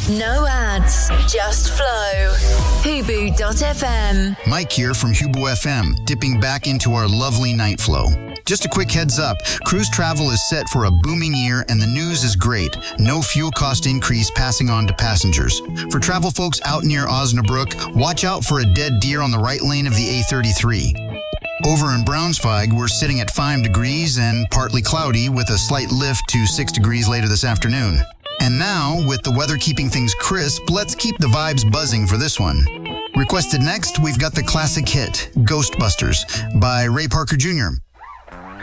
No ads, just flow. Hubu.fm. Mike here from Hubu FM, dipping back into our lovely night flow. Just a quick heads up, cruise travel is set for a booming year and the news is great. No fuel cost increase passing on to passengers. For travel folks out near Osnabrück, watch out for a dead deer on the right lane of the A33. Over in Braunschweig, we're sitting at 5 degrees and partly cloudy with a slight lift to 6 degrees later this afternoon. And now, with the weather keeping things crisp, let's keep the vibes buzzing for this one. Requested next, we've got the classic hit, Ghostbusters, by Ray Parker Jr.